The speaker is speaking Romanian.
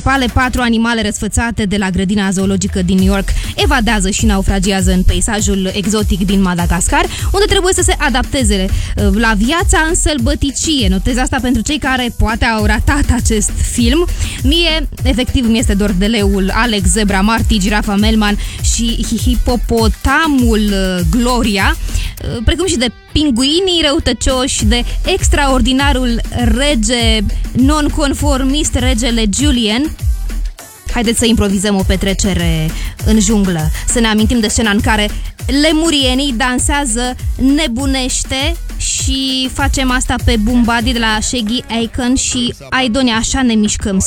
principale 4 animale răsfățate de la grădina zoologică din New York evadează și naufragiază în peisajul exotic din Madagascar, unde trebuie să se adapteze la viața în sălbăticie. Notez asta pentru cei care poate au ratat acest film. Mie, efectiv, mi este dor de leul Alex, zebra Marty, girafa Melman și hipopotamul Gloria, precum și de pinguinii răutăcioși, de extraordinarul rege nonconformist, regele Julian. Haideți să improvizăm o petrecere în junglă. Să ne amintim de scena în care lemurienii dansează nebunește și facem asta pe Bumbadi de la Shaggy Aiken și Aidonia, așa ne mișcăm